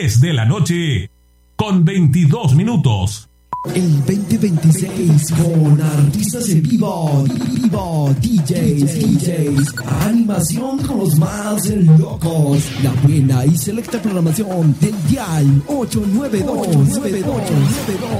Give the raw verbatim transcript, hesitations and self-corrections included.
diez de la noche con veintidós minutos. El veinte veintiséis con artistas en vivo, vivo, D Js, D Js, animación con los más locos, la buena y selecta programación del Dial ocho nueve dos.